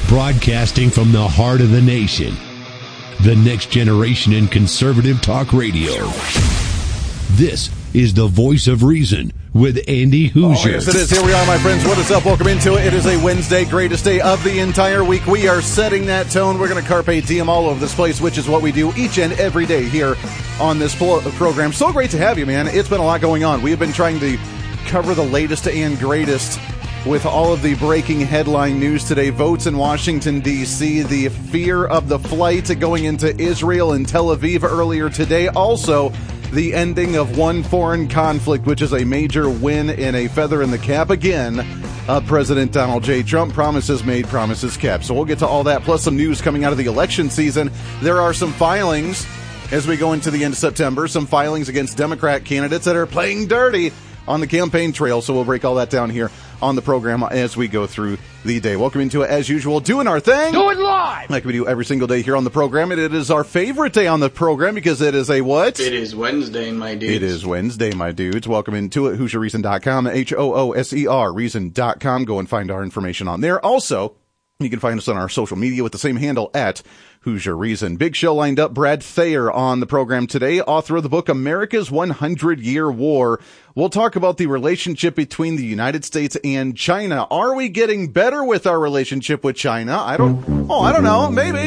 Broadcasting from the heart of the nation. The next generation in conservative talk radio. This is the Voice of Reason with Andy Hoosier. Oh, yes, it is. Here we are, my friends. What is up? Welcome into it. It is a Wednesday, greatest day of the entire week. We are setting that tone. We're going to carpe diem all over this place, which is what we do each and every day here on this program. So great to have you, man. It's been a lot going on. We have been trying to cover the latest and greatest with all of the breaking headline news today. Votes in Washington, D.C., the fear of the flight going into Israel and Tel Aviv earlier today. Also, the ending of one foreign conflict, which is a major win and a feather in the cap again. President Donald J. Trump, promises made, promises kept. So we'll get to all that, plus some news coming out of the election season. There are some filings as we go into the end of September, some filings against Democrat candidates that are playing dirty on the campaign trail. So we'll break all that down here on the program as we go through the day. Welcome into it, as usual, doing our thing. Do it live! Like we do every single day here on the program. And it is our favorite day on the program because it is a what? It is Wednesday, my dudes. It is Wednesday, my dudes. Welcome into it, HoosierReason.com, HOOSER, Reason.com. Go and find our information on there. Also, you can find us on our social media with the same handle at Hoosier Reason. Big show lined up. Brad Thayer on the program today, author of the book America's 100-Year War. We'll talk about the relationship between the United States and China. Are we getting better with our relationship with China? I don't know.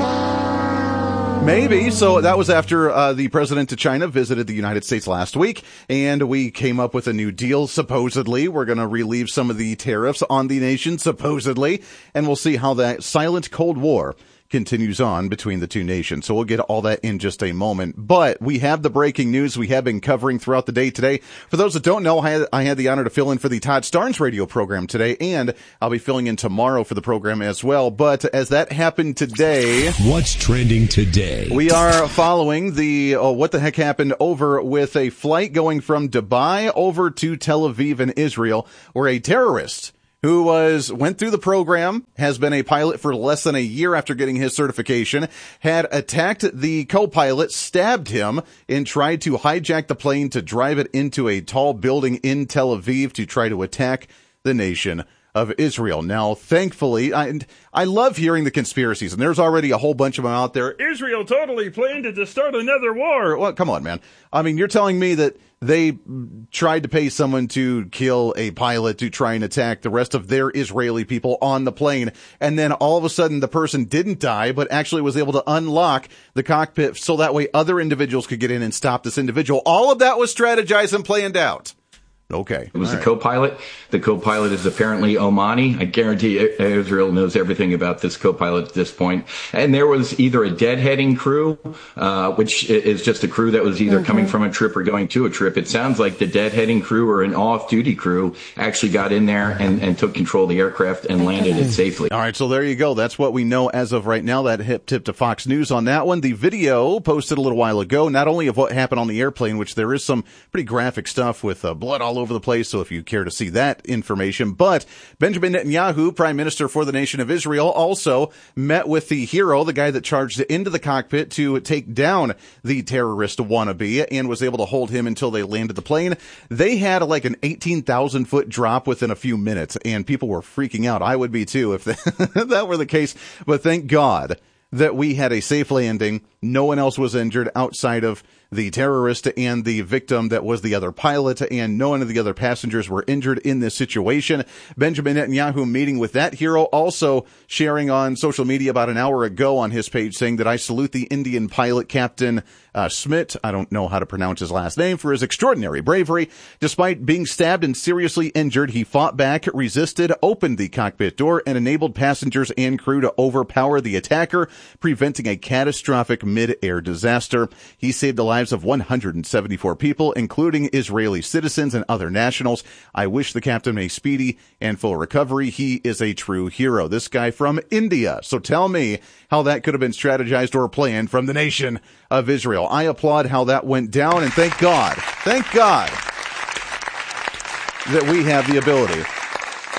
Maybe. So that was after the president of China visited the United States last week, and we came up with a new deal, supposedly. We're going to relieve some of the tariffs on the nation, supposedly, and we'll see how that silent Cold War continues on between the two nations. So we'll get all that in just a moment. But we have the breaking news we have been covering throughout the day today. For those that don't know, I had the honor to fill in for the Todd Starnes radio program today, and I'll be filling in tomorrow for the program as well. But as that happened today... What's trending today? We are following the what the heck happened over with a flight going from Dubai over to Tel Aviv in Israel, where a terrorist who went through the program, has been a pilot for less than a year after getting his certification, had attacked the co-pilot, stabbed him, and tried to hijack the plane to drive it into a tall building in Tel Aviv to try to attack the nation of Israel. Now, thankfully, I love hearing the conspiracies, and there's already a whole bunch of them out there. Israel totally planned it to start another war. Well, come on, man. I mean, you're telling me that they tried to pay someone to kill a pilot to try and attack the rest of their Israeli people on the plane, and then all of a sudden the person didn't die, but actually was able to unlock the cockpit so that way other individuals could get in and stop this individual. All of that was strategized and planned out. Okay. It was the co-pilot. The co-pilot is apparently Omani. I guarantee Israel knows everything about this co-pilot at this point. And there was either a deadheading crew, which is just a crew that was either coming from a trip or going to a trip. It sounds like the deadheading crew or an off-duty crew actually got in there and took control of the aircraft and landed it safely. All right, so there you go. That's what we know as of right now. That hip tip to Fox News on that one. The video posted a little while ago, not only of what happened on the airplane, which there is some pretty graphic stuff with blood all over the place, so if you care to see that information. But Benjamin Netanyahu, Prime Minister for the nation of Israel, also met with the hero, the guy that charged into the cockpit to take down the terrorist wannabe, and was able to hold him until they landed the plane. They had like an 18,000-foot drop within a few minutes, and people were freaking out. I would be too if that were the case. But thank God that we had a safe landing. No one else was injured outside of the terrorist and the victim that was the other pilot, and none of the other passengers were injured in this situation. Benjamin Netanyahu meeting with that hero, also sharing on social media about an hour ago on his page saying that I salute the Indian pilot, Captain Smith, I don't know how to pronounce his last name, for his extraordinary bravery. Despite being stabbed and seriously injured, he fought back, resisted, opened the cockpit door, and enabled passengers and crew to overpower the attacker, preventing a catastrophic mid-air disaster. He saved the lives of 174 people, including Israeli citizens and other nationals. I wish the captain a speedy and full recovery. He is a true hero. This guy from India. So tell me how that could have been strategized or planned from the nation of Israel. I applaud how that went down, and thank God that we have the ability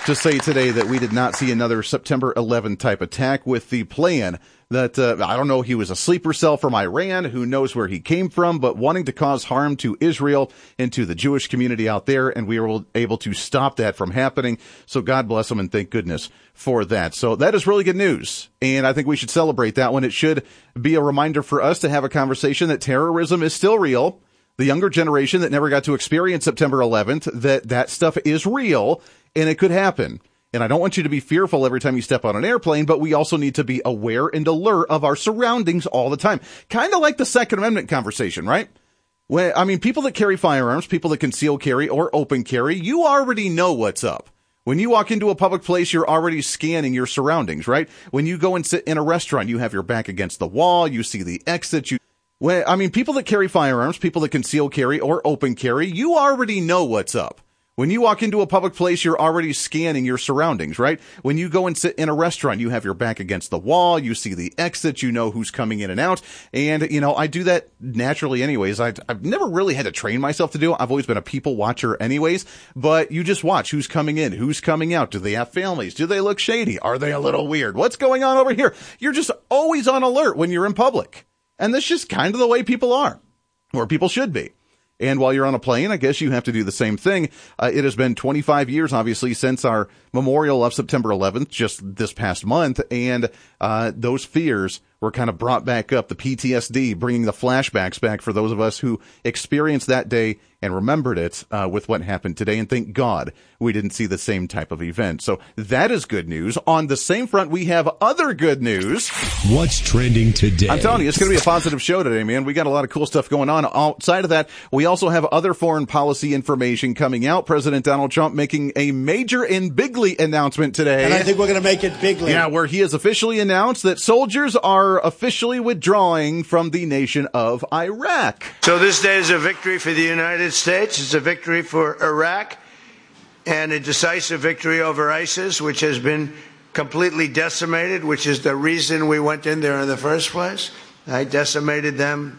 to say today that we did not see another September 11 type attack with the plan that, I don't know, he was a sleeper cell from Iran, who knows where he came from, but wanting to cause harm to Israel and to the Jewish community out there, and we were able to stop that from happening. So God bless him, and thank goodness for that. So that is really good news, and I think we should celebrate that one. It should be a reminder for us to have a conversation that terrorism is still real. The younger generation that never got to experience September 11th, that stuff is real, and it could happen. And I don't want you to be fearful every time you step on an airplane, but we also need to be aware and alert of our surroundings all the time. Kind of like the Second Amendment conversation, right? People that carry firearms, people that conceal carry or open carry, you already know what's up. When you walk into a public place, you're already scanning your surroundings, right? When you go and sit in a restaurant, you have your back against the wall, you see the exit, people that carry firearms, people that conceal carry or open carry, you already know what's up. When you walk into a public place, you're already scanning your surroundings, right? When you go and sit in a restaurant, you have your back against the wall, you see the exit, you know who's coming in and out. And, I do that naturally anyways. I've never really had to train myself to do it. I've always been a people watcher anyways, but you just watch who's coming in, who's coming out. Do they have families? Do they look shady? Are they a little weird? What's going on over here? You're just always on alert when you're in public. And that's just kind of the way people are, or people should be. And while you're on a plane, I guess you have to do the same thing. It has been 25 years, obviously, since our memorial of September 11th, just this past month. And those fears were kind of brought back up, the PTSD, bringing the flashbacks back for those of us who experienced that day and remembered it with what happened today. And thank God we didn't see the same type of event. So that is good news. On the same front, we have other good news. What's trending today? I'm telling you, it's going to be a positive show today, man. We got a lot of cool stuff going on. Outside of that, we also have other foreign policy information coming out. President Donald Trump making a major and bigly announcement today. And I think we're going to make it bigly. Yeah, where he has officially announced that soldiers are officially withdrawing from the nation of Iraq. So this day is a victory for the United States. It's a victory for Iraq and a decisive victory over ISIS, which has been completely decimated, which is the reason we went in there in the first place. I decimated them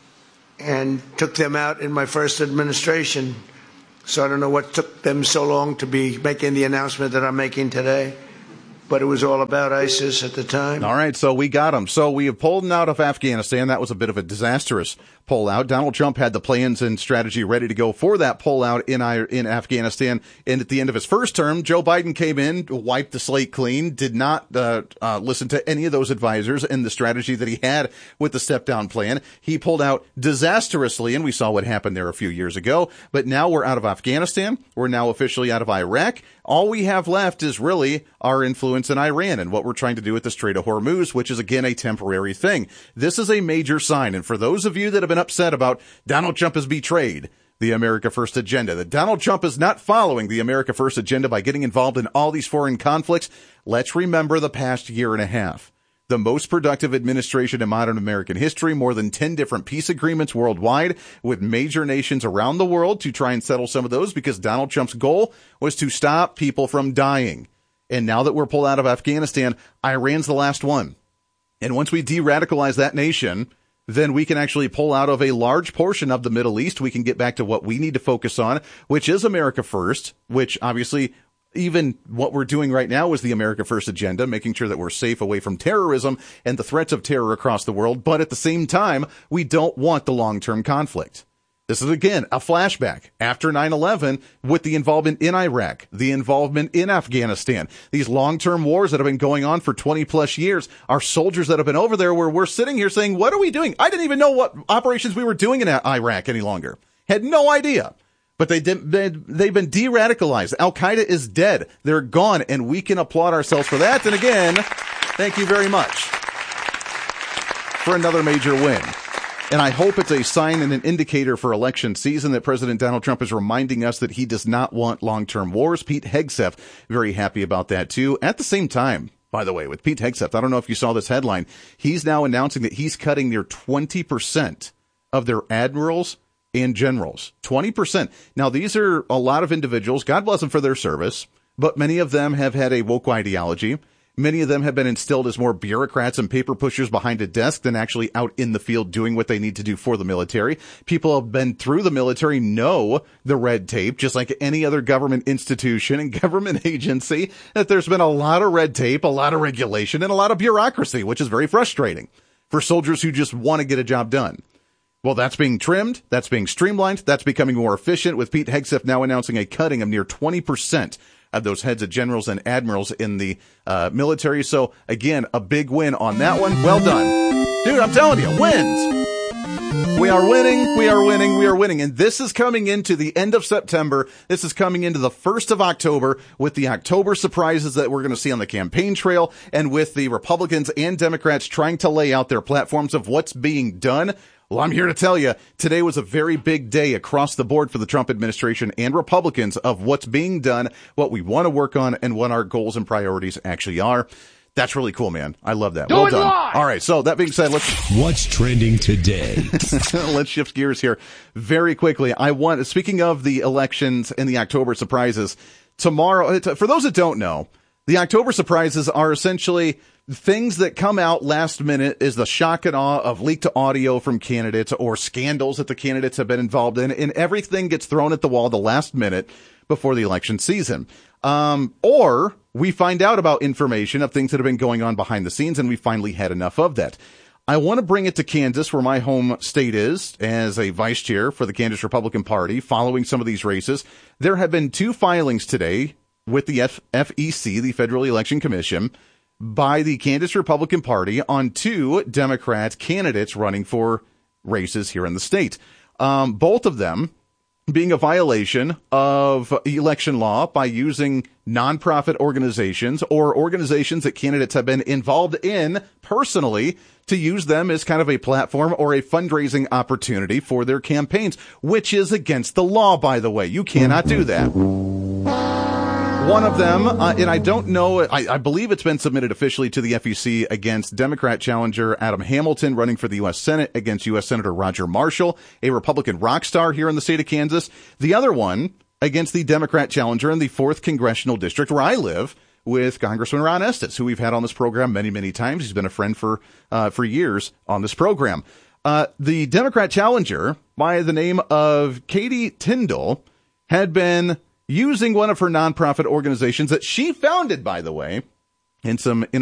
and took them out in my first administration. So I don't know what took them so long to be making the announcement that I'm making today. But it was all about ISIS at the time. All right, so we got them. So we have pulled them out of Afghanistan. That was a bit of a disastrous pullout. Donald Trump had the plans and strategy ready to go for that pullout in Afghanistan. And at the end of his first term, Joe Biden came in, wiped the slate clean, did not listen to any of those advisors and the strategy that he had with the step-down plan. He pulled out disastrously, and we saw what happened there a few years ago. But now we're out of Afghanistan. We're now officially out of Iraq. All we have left is really our influence in Iran and what we're trying to do with the Strait of Hormuz, which is, again, a temporary thing. This is a major sign. And for those of you that have been upset about Donald Trump has betrayed the America First agenda, that Donald Trump is not following the America First agenda by getting involved in all these foreign conflicts, let's remember the past year and a half. The most productive administration in modern American history, more than 10 different peace agreements worldwide with major nations around the world to try and settle some of those, because Donald Trump's goal was to stop people from dying. And now that we're pulled out of Afghanistan, Iran's the last one. And once we de-radicalize that nation, then we can actually pull out of a large portion of the Middle East. We can get back to what we need to focus on, which is America First, which obviously even what we're doing right now is the America First agenda, making sure that we're safe away from terrorism and the threats of terror across the world. But at the same time, we don't want the long-term conflict. This is, again, a flashback after 9/11 with the involvement in Iraq, the involvement in Afghanistan, these long-term wars that have been going on for 20 plus years. Our soldiers that have been over there, where we're sitting here saying, what are we doing? I didn't even know what operations we were doing in Iraq any longer. Had no idea. But they've been de-radicalized. Al-Qaeda is dead. They're gone, and we can applaud ourselves for that. And again, thank you very much for another major win. And I hope it's a sign and an indicator for election season that President Donald Trump is reminding us that he does not want long-term wars. Pete Hegseth, very happy about that, too. At the same time, by the way, with Pete Hegseth, I don't know if you saw this headline, he's now announcing that he's cutting near 20% of their admirals and generals. 20%. Now, these are a lot of individuals. God bless them for their service, but many of them have had a woke ideology. Many of them have been instilled as more bureaucrats and paper pushers behind a desk than actually out in the field doing what they need to do for the military. People have been through the military, know the red tape, just like any other government institution and government agency, that there's been a lot of red tape, a lot of regulation, and a lot of bureaucracy, which is very frustrating for soldiers who just want to get a job done. Well, that's being trimmed, that's being streamlined, that's becoming more efficient, with Pete Hegseth now announcing a cutting of near 20% of those heads of generals and admirals in the military. So, again, a big win on that one. Well done. Dude, I'm telling you, wins. We are winning, we are winning, we are winning. And this is coming into the end of September. This is coming into the 1st of October with the October surprises that we're going to see on the campaign trail, and with the Republicans and Democrats trying to lay out their platforms of what's being done. Well, I'm here to tell you, today was a very big day across the board for the Trump administration and Republicans of what's being done, what we want to work on, and what our goals and priorities actually are. That's really cool, man. I love that. Well done. All right. So that being said, what's trending today? Let's shift gears here very quickly. Speaking of the elections and the October surprises, tomorrow, for those that don't know, the October surprises are essentially things that come out last minute, is the shock and awe of leaked audio from candidates or scandals that the candidates have been involved in, and everything gets thrown at the wall the last minute before the election season. Or we find out about information of things that have been going on behind the scenes, and we finally had enough of that. I want to bring it to Kansas, where my home state is, as a vice chair for the Kansas Republican Party, following some of these races. There have been 2 filings today with the FEC, the Federal Election Commission, by the Kansas Republican Party on 2 Democrat candidates running for races here in the state. Both of them being a violation of election law by using nonprofit organizations or organizations that candidates have been involved in personally to use them as kind of a platform or a fundraising opportunity for their campaigns, which is against the law, by the way. You cannot do that. One of them, and I don't know, I believe it's been submitted officially to the FEC against Democrat challenger Adam Hamilton running for the U.S. Senate against U.S. Senator Roger Marshall, a Republican rock star here in the state of Kansas. The other one against the Democrat challenger in the 4th Congressional District, where I live, with Congressman Ron Estes, who we've had on this program many, many times. He's been a friend for years on this program. The Democrat challenger, by the name of Katie Tyndall, had been using one of her nonprofit organizations that she founded, by the way, in some